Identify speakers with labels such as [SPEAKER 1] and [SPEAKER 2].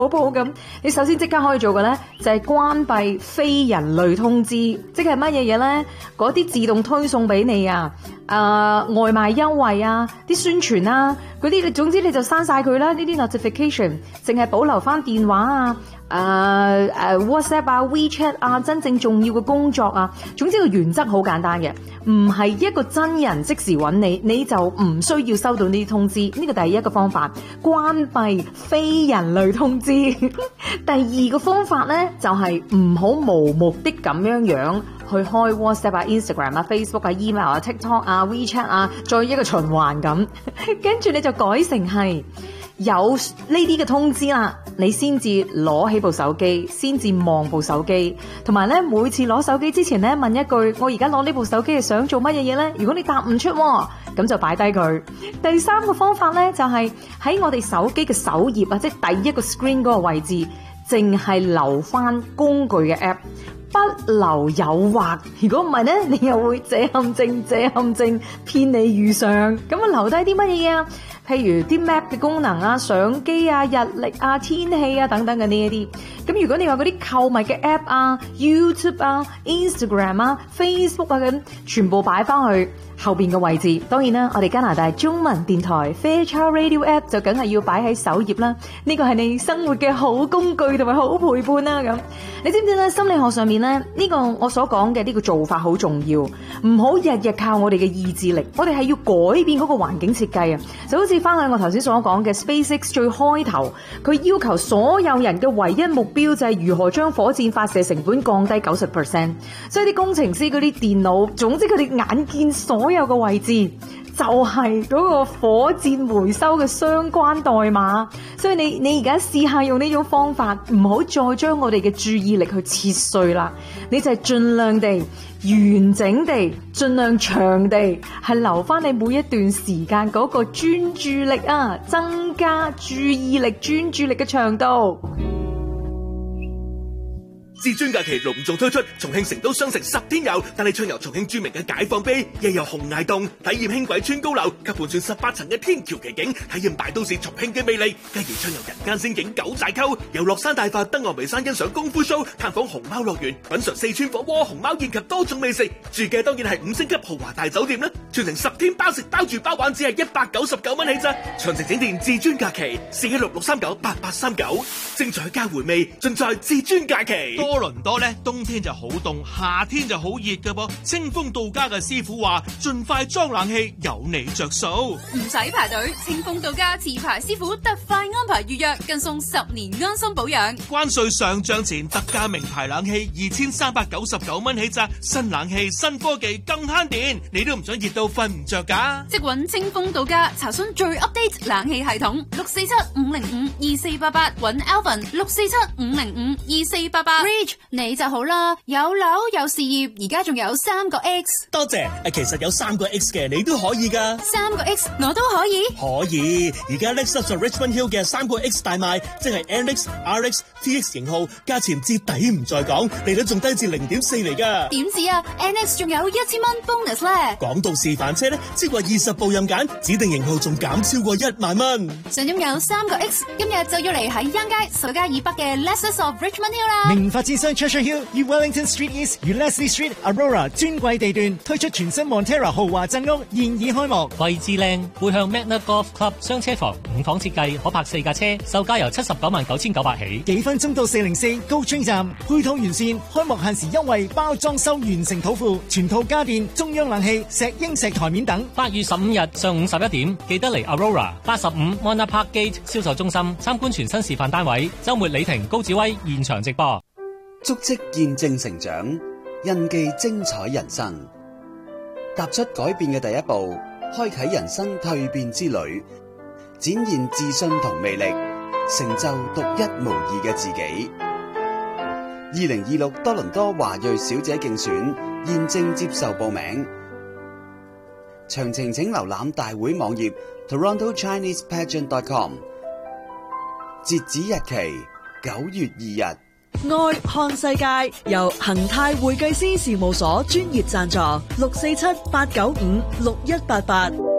[SPEAKER 1] 好不好咁？你首先即刻可以做嘅咧，就係關閉非人類通知，即係乜嘢嘢咧？嗰啲自動推送俾你啊，外賣優惠啊，啲宣傳啊，嗰啲，總之你就刪晒佢啦。呢啲 notification 淨係保留翻電話啊、WhatsApp 啊、WeChat 啊，真正重要嘅工作啊。總之個原則好簡單嘅，唔係一個真人即時揾你，你就唔需要收到呢啲通知。呢個第一個方法，關閉非人類通知。第二個方法咧，就係唔好無目的咁樣去開 WhatsApp 啊、Instagram 啊、Facebook 啊、email 啊、TikTok 啊、WeChat 啊，再一個循環咁。跟住你就改成係有呢啲嘅通知啦，你先至攞起部手機，先至望部手機，同埋咧每次攞手機之前咧問一句：我而家攞呢部手機係想做乜嘢嘢咧？如果你答唔出，咁就擺低佢。第三個方法咧，就係喺我哋手機嘅首頁啊，即係第一個 screen 嗰個位置，淨係留翻工具嘅 app。不留誘惑，如果唔係咧，你又會這陷阱騙你遇上。咁啊，留低啲乜嘢啊？譬如啲 map 嘅功能啊、相機啊、日曆啊、天氣啊等等嘅呢一啲。咁如果你話嗰啲購物嘅 app 啊、YouTube 啊、Instagram 啊、Facebook 啊咁，全部擺翻去後邊嘅位置。當然啦，我哋加拿大中文電台 Fairchild Radio App 就梗係要擺喺首頁啦。呢個係你生活嘅好工具同埋好陪伴啦。咁你知唔知咧？心理學上面咧，呢個我所講嘅呢個做法好重要，唔好日日靠我哋嘅意志力，我哋係要改變嗰個環境設計啊。就好似翻去我頭先所講嘅 SpaceX 最開頭，佢要求所有人嘅唯一目標就係如何將火箭發射成本降低 90%。所以啲工程師嗰啲電腦，總之佢哋眼見所有嘅位置就係嗰個火箭回收嘅相關代碼。所以你而家試下用呢種方法，唔好再將我哋嘅注意力去切碎啦，你就係盡量地完整地，盡量長地係留翻你每一段時間嗰個專注力啊，增加注意力專注力嘅長度。
[SPEAKER 2] 至尊假期隆重推出，重慶成都雙城10天遊，帶你暢遊重慶著名嘅解放碑，夜遊洪崖洞，體驗輕軌穿高樓及盤旋18層嘅天橋奇景，體驗大都市重慶嘅魅力，繼而暢遊人間仙境九寨溝，遊樂山大佛登岸眉山欣賞功夫 show，探訪熊貓樂園，品嘗四川火鍋熊貓宴及多種美食，住嘅當然係5星級豪華大酒店啦，全程10天包食包住包玩，只係199蚊起咋，詳情請電至尊假期416-639-8839，精彩加回味，盡在至尊假期。
[SPEAKER 3] 多倫多咧，冬天就好凍，夏天就好熱噶噃。清風到家嘅師傅話，盡快裝冷氣，有你着數，
[SPEAKER 4] 唔使排隊。清風到家持牌師傅特快安排預約，更送10年安心保養。
[SPEAKER 3] 關稅上漲前特價名牌冷氣2399蚊起咋，新冷氣新科技更慳電，你都唔想熱到瞓唔着噶？
[SPEAKER 4] 即搵清風到家查詢最 update 冷氣系統，647-505-2488，搵 Alvin 647-505-2488。你就好啦，有樓有事業，而家仲有3個 X。
[SPEAKER 5] 多謝，其實有3個 X 嘅你都可以噶。
[SPEAKER 4] 3個 X 我都可以。
[SPEAKER 5] 可以，而家 Lexus Richmond Hill 嘅3個 X 大賣，即係 NX、RX、TX 型號，價錢至抵唔再講，利率仲低至0.4厘噶。
[SPEAKER 4] 點止啊 ，NX 仲有1000蚊 bonus 咧。
[SPEAKER 5] 講到示範車咧，超過20部任揀，指定型號仲減超過1萬蚊。
[SPEAKER 4] 想擁有3個 X，今日就要嚟喺央街首街以北嘅 Lexus of Richmond Hill 啦。
[SPEAKER 6] 名發展商 Treasure Hill 與 Wellington Street East 與 Leslie Street Aurora 尊貴地段推出全新 Montera 豪華鎮屋，現已開幕。
[SPEAKER 7] 位置靚，背向 Magna Golf Club 雙車房，5房設計，可泊4架車，售價由799900起。
[SPEAKER 6] 幾分鐘到404高村站，配套完善，開幕限時優惠，包裝修完成土庫，全套家電、中央冷氣、石英石台面等。
[SPEAKER 7] 8月15日上午11點，記得嚟 Aurora 85 Mona Park Gate 銷售中心參觀全新示範單位。週末李婷、高志威現場直播。
[SPEAKER 8] 足跡見證成長，印記精彩人生。踏出改變嘅第一步，開啟人生蛻變之旅，展現自信同魅力，成就獨一無二嘅自己。2026多倫多華裔小姐競選現正接受報名，詳情請瀏覽大會網頁 TorontoChinesePageant.com。截止日期9月2日。
[SPEAKER 9] 愛看世界由恒泰會計師事務所專業贊助，647-895-6188。